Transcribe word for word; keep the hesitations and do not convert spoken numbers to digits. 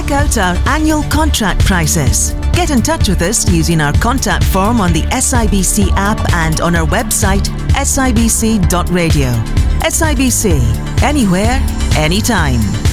check out our annual contract prices. Get in touch with us using our contact form on the S I B C app and on our website s i b c dot radio. S I B C, anywhere, anytime.